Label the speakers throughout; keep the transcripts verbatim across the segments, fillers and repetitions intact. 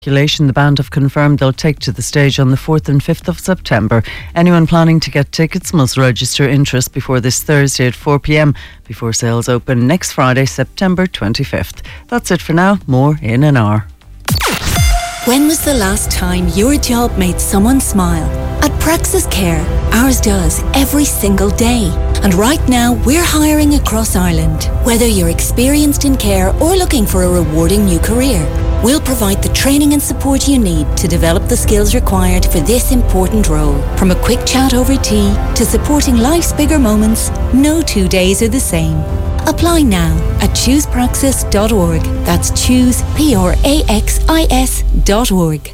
Speaker 1: The band have confirmed they'll take to the stage on the fourth and fifth of September. Anyone planning to get tickets must register interest before this Thursday at four p.m. before sales open next Friday, September twenty-fifth. That's it for now. More in an hour.
Speaker 2: When was the last time your job made someone smile? At Praxis Care, ours does every single day. And right now, we're hiring across Ireland. Whether you're experienced in care or looking for a rewarding new career, we'll provide the training and support you need to develop the skills required for this important role. From a quick chat over tea to supporting life's bigger moments, no two days are the same. Apply now at choose praxis dot org. That's choose, P R A X I S dot org.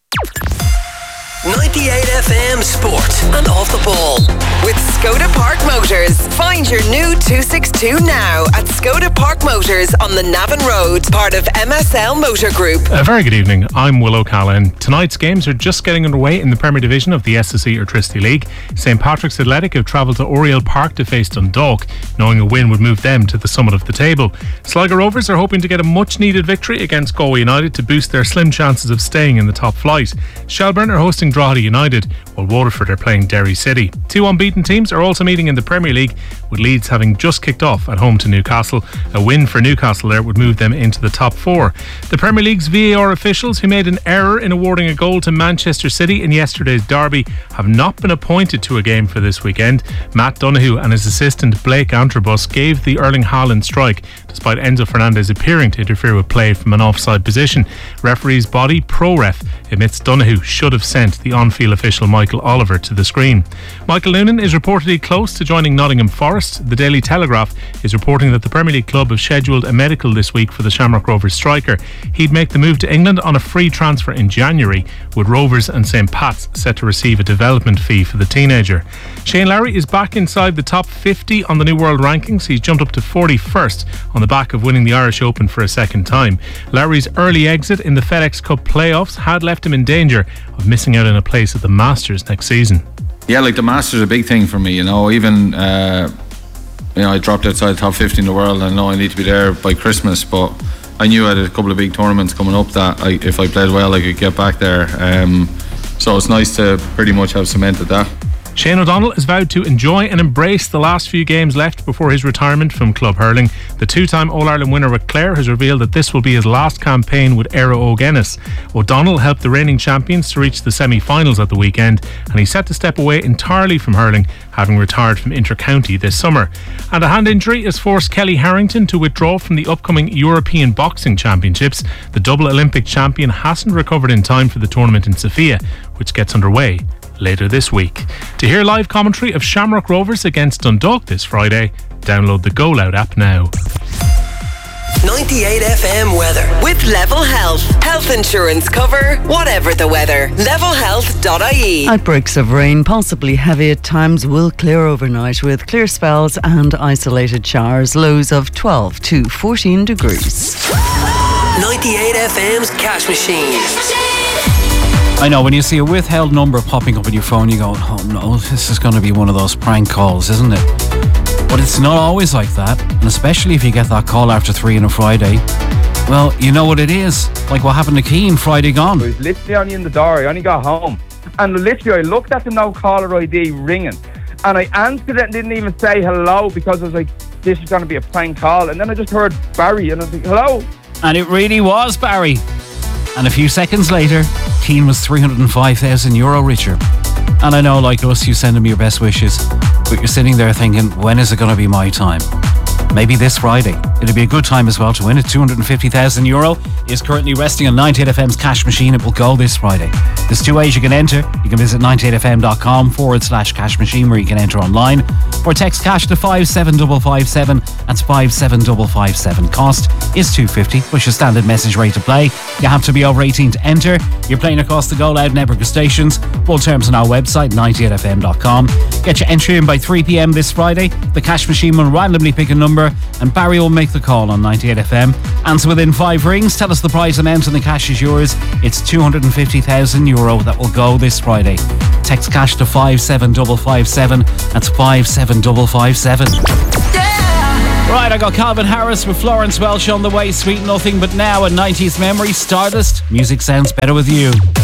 Speaker 3: ninety-eight F M Sport and Off the Ball with Skoda Park Motors. Find your new two sixty-two now at Skoda Park Motors on the Navan Road, part of M S L Motor Group.
Speaker 4: A very good evening. I'm Will O'Callaghan. Tonight's games are just getting underway in the Premier Division of the S S E Airtricity League. St Patrick's Athletic have travelled to Oriel Park to face Dundalk, knowing a win would move them to the summit of the table. Sligo Rovers are hoping to get a much needed victory against Galway United to boost their slim chances of staying in the top flight. Shelburne are hosting Drogheda United, while Waterford are playing Derry City. Two unbeaten teams are also meeting in the Premier League, with Leeds having just kicked off at home to Newcastle. A win for Newcastle there would move them into the top four. The Premier League's V A R officials, who made an error in awarding a goal to Manchester City in yesterday's derby, have not been appointed to a game for this weekend. Matt Donoghue and his assistant Blake Antrobus gave the Erling Haaland strike, despite Enzo Fernandez appearing to interfere with play from an offside position. Referee's body, ProRef, admits Donoghue should have sent the on-field official Michael Oliver to the screen. Michael Noonan is reportedly close to joining Nottingham Forest. The Daily Telegraph is reporting that the Premier League club have scheduled a medical this week for the Shamrock Rovers striker. He'd make the move to England on a free transfer in January, with Rovers and St Pat's set to receive a development fee for the teenager. Shane Lowry is back inside the top fifty on the New World Rankings. He's jumped up to forty-first on the back of winning the Irish Open for a second time. Lowry's early exit in the FedEx Cup playoffs had left him in danger of missing out on a place at the Masters next season.
Speaker 5: Yeah, like the Masters is a big thing for me, you know, even uh, you know, I dropped outside the top fifty in the world. I know I need to be there by Christmas, but I knew I had a couple of big tournaments coming up that I, if I played well I could get back there, um, so it's nice to pretty much have cemented that.
Speaker 4: Shane O'Donnell has vowed to enjoy and embrace the last few games left before his retirement from club hurling. The two-time All-Ireland winner with Clare has revealed that this will be his last campaign with Éire Óg Ennis. O'Donnell helped the reigning champions to reach the semi-finals at the weekend, and he's set to step away entirely from hurling, having retired from inter-county this summer. And a hand injury has forced Kelly Harrington to withdraw from the upcoming European Boxing Championships. The double Olympic champion hasn't recovered in time for the tournament in Sofia, which gets underway later this week. To hear live commentary of Shamrock Rovers against Dundalk this Friday, download the Go Loud app now.
Speaker 3: ninety-eight F M weather with Level Health. Health insurance cover, whatever the weather. level health dot I E.
Speaker 1: Outbreaks of rain, possibly heavy at times, will clear overnight with clear spells and isolated showers. Lows of twelve to fourteen degrees.
Speaker 3: ninety-eight F M's Cash Machine.
Speaker 6: I know, when you see a withheld number popping up on your phone, you go, oh no, this is going to be one of those prank calls, isn't it? But it's not always like that, and especially if you get that call after three on a Friday. Well, you know what it is, like what happened to Keane Friday gone.
Speaker 7: I was literally only in the door, I only got home, and literally I looked at the no caller I D ringing, and I answered it and didn't even say hello, because I was like, this is going to be a prank call. And then I just heard Barry, and I was like, hello. And it really was Barry.
Speaker 6: And a few seconds later, Keane was three hundred five thousand euro richer. And I know, like us, you send him your best wishes, but you're sitting there thinking, when is it going to be my time? Maybe this Friday. It'll be a good time as well to win it. two hundred fifty thousand euro is currently resting on ninety-eight F M's cash machine. It will go this Friday. There's two ways you can enter. You can visit ninety-eight F M dot com forward slash cash machine, where you can enter online, or text cash to five seven five five seven. That's five seven five five seven. Cost is two hundred fifty, which is standard message rate to play. You have to be over eighteen to enter. You're playing across the Go Loud network of stations. Full terms on our website, ninety-eight F M dot com. Get your entry in by three p.m. this Friday. The cash machine will randomly pick a number, and Barry will make the call on ninety-eight F M. Answer within five rings. Tell us the prize amount, and the cash is yours. It's two hundred fifty thousand euro that will go this Friday. Text cash to five seven five five seven. That's five seven five five seven.
Speaker 3: Yeah!
Speaker 6: Right, I got Calvin Harris with Florence Welch on the way. Sweet Nothing But Now, a nineties memory. Stardust. Music sounds better with you.